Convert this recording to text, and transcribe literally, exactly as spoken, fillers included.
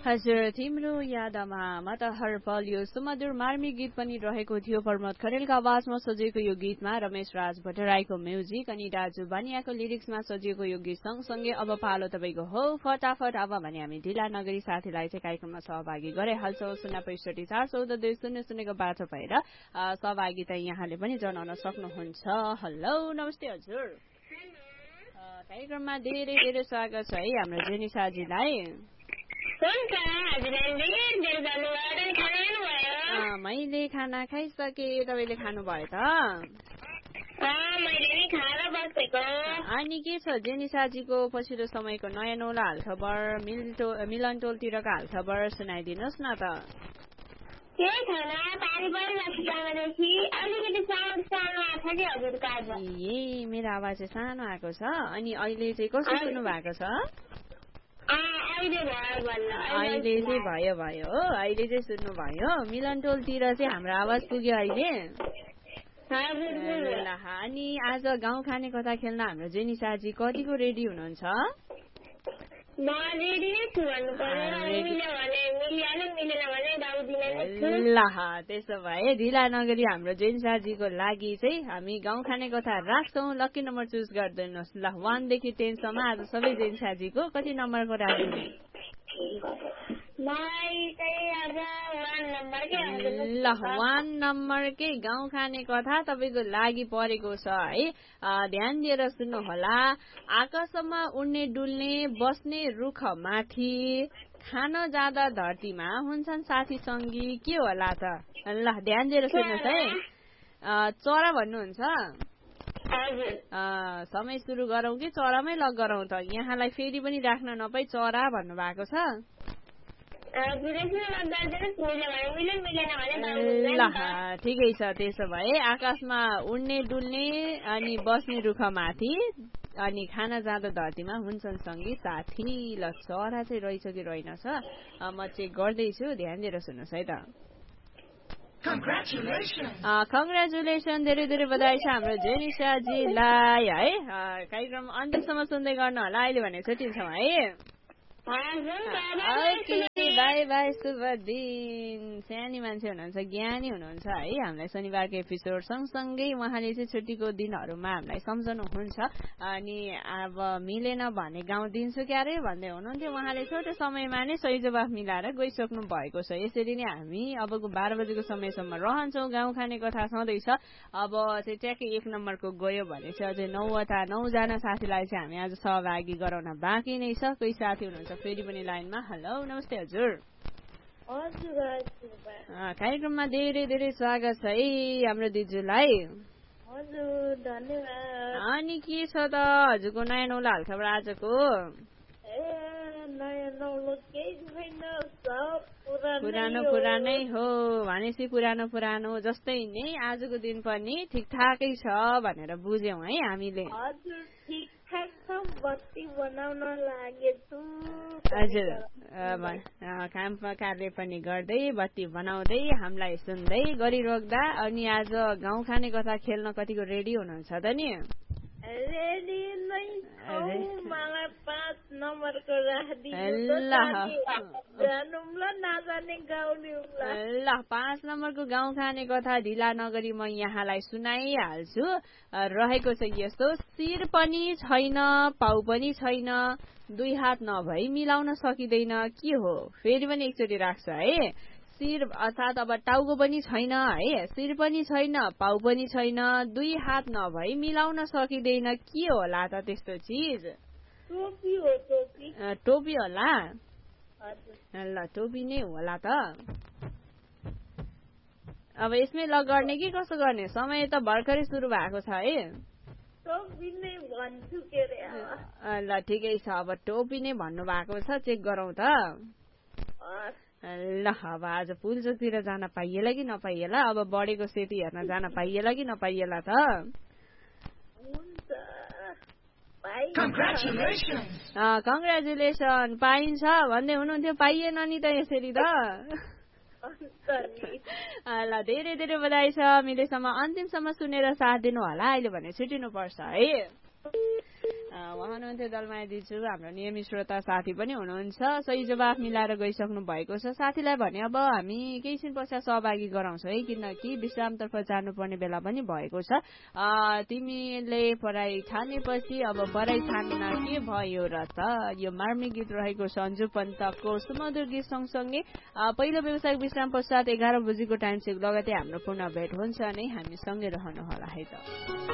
हजुर तिम्रो यादमा म त हर पल यो सुमधुर मार्मी गीत पनि रहेको थियो। प्रमोद खरेलका आवाजमा सजिएको यो गीतमा रमेश राज भट्टराईको म्युजिक अनि दाजु बानियाको लिरिक्समा सजिएको यो गीत सँगसँगै अब पालो तपाईँको हो फटाफट अब भने हामी ढिला नगरी साथीलाई चाहिँ कार्यक्रममा सहभागी गराइहाल्छौँ। शून्य पैँसठी चार चौध दुई शून्य शून्यको बाटो भएर सहभागिता यहाँले पनि जनाउन सक्नुहुन्छ। हेलो नमस्ते हजुर, कार्यक्रममा धेरै धेरै स्वागत छ है हाम्रो जेनिसाजीलाई। मैले खाना खाइसके, तपाईँले खानुभयो त? अनि के छ जेनिसाजीको पछिल्लो समयको नयाँ नौला हालखबर, मिलटो मिलनटोलतिरका हालखबर सुनाइदिनुहोस् न त। ए मेरो आवाज चाहिँ सानो आएको छ। अनि अहिले चाहिँ कस्तो सुन्नु भएको छ? अहिले चाहिँ भयो भयो हो, अहिले चाहिँ सुन्नु भयो। मिलनटोलतिर चाहिँ हाम्रो आवाज पुग्यो अहिले। अनि आज गाउँ खाने कथा खेल्न हाम्रो जेनिसाजी कतिको रेडी हुनुहुन्छ? ल त्यसो भए ढिला नगरी हाम्रो जेनिसाजीको लागि चाहिँ हामी गाउँ खाने कथा राख्छौँ। लकी नम्बर चुज गरिदिनुहोस् ल, वानदेखि टेनसम्म। आज सबै जेनिसाजीको कति नम्बरको राखिदिनु? ल वान नम्बरकै गाउँ खाने कथा तपाईँको लागि परेको छ है। ध्यान दिएर सुन्नु होला। आकाशमा उड्ने डुल्ने बस्ने रुख माथि, खान जाँदा धरतीमा हुन्छन् साथी सङ्गी, के होला त? ल ध्यान दिएर सुन्नुहोस् है। चरा भन्नुहुन्छ? समय सुरु गरौँ कि चरामै लग गरौँ त? यहाँलाई फेरि पनि राख्न नपाई चरा भन्नुभएको छ। ल ठिकै छ, त्यसो भए आकाशमा उड्ने डुल्ने अनि बस्ने रुखमाथि अनि खाना जाँदा धरतीमा हुन्छन् सँगै साथी। ल चरा चाहिँ रहेछ कि रहेनछ म चेक गर्दैछु, ध्यान दिएर सुन्नुहोस् है त। कङ्ग्रेचुलेसन, धेरै धेरै बधाई छ हाम्रो जेनिसाजीलाई है। कार्यक्रम अन्तिमसम्म सुन्दै गर्नु होला। अहिले भने छुट्टिन्छौँ है। ओके बाई बाई, शुभ दिन। सानी मान्छे हुनुहुन्छ, ज्ञानी हुनुहुन्छ है। हामीलाई शनिबारको एपिसोड सँगसँगै उहाँले चाहिँ छुट्टीको दिनहरूमा हामीलाई सम्झनुहुन्छ। अनि अब मिलेन भने गाउँ दिन्छु क्यारे भन्दै हुनुहुन्थ्यो। उहाँले छोटो समयमा नै सही जवाफ मिलाएर गइसक्नु भएको छ। यसरी नै हामी अबको बाह्र बजेको समयसम्म रहन्छौँ। गाउँ खाने कथा छँदैछ। अब चाहिँ ट्याक्कै एक नम्बरको गयो भने चाहिँ अझै नौवटा नौजना साथीलाई चाहिँ हामी आज सहभागी गराउन बाँकी नै छ। कोही साथी हुनुहुन्छ फेरि पनि लाइनमा। हेलो नमस्ते हजुर। कार्यक्रममा धेरै धेरै स्वागत छ है हाम्रो दिजुलाई। अनि के छ त हजुरको नयाँ नौलो हालखबर आजको? पुरानो पुरानै हो भनेपछि पुरानो पुरानो जस्तै नै आजको दिन पनि ठिकठाकै छ भनेर बुझ्यौँ है हामीले। हजुर काम कार्य पनि गर्दै बत्ती बनाउँदै हामीलाई सुन्दै गरिरोक्दा। अनि आज गाउँ खाने कथा खेल्न कतिको रेडी हुनुहुन्छ त नि? रेडी नै छौँ। मलाई पाँच नम्बरको ल पाँच नम्बरको गाउँ खाने कथा ढिला नगरी म यहाँलाई सुनाइहाल्छु। रहेको छ यस्तो, शिर पनि छैन पाउ पनि छैन, दुई हात नभई मिलाउन सकिँदैन, के हो? फेरि पनि एकचोटि राख्छ है। शिर अर्थात् अब टाउको पनि छैन है, शिर पनि छैन पाउ पनि छैन, दुई हात नभई मिलाउन सकिँदैन, के होला त त्यस्तो चिज? टोपी हो। टोपी टोपी होला। ल टोपी नै होला त। अब यसमै लग गर्ने कि कसो गर्ने? समय त भर्खरै सुरु भएको छ है। ल ठिकै छ, अब टोपी नै भन्नु भएको छ। चेक गरौँ त। ल अब आज पुलचोकतिर जान पाइएला कि नपाइएला? अब बढेको सेती हेर्न जान पाइएला कि नपाइएला त? कङ्ग्रेचुलेसन, पाइन्छ भन्दै हुनुहुन्थ्यो, पाइएन नि त यसरी त। ल धेरै धेरै बधाई छ। मिलेसम्म अन्तिमसम्म सुनेर साथ दिनु होला। अहिले भने छुट्टिनु पर्छ है। उहाँ हुनुहुन्थ्यो दलमाया दिजु, हाम्रो नियमित श्रोता साथी पनि हुनुहुन्छ। सही जवाफ मिलाएर गइसक्नु भएको छ। साथीलाई भने अब हामी केही छिन पश्चात सहभागी गराउँछौँ है, किनकि विश्रामतर्फ जानुपर्ने बेला पनि भएको छ। तिमीले पढाइ थालेपछि अब पढाइ थाल्न के भयो र त? यो मार्मिक गीत रहेको सन्जु पन्तको सुमधुर गीत सँगसँगै पहिलो व्यवसायिक विश्राम पश्चात एघार बजीको टाइम चेक लगतै हाम्रो पुनः भेट हुन्छ नै। हामी सँगै रहनुहोला है त।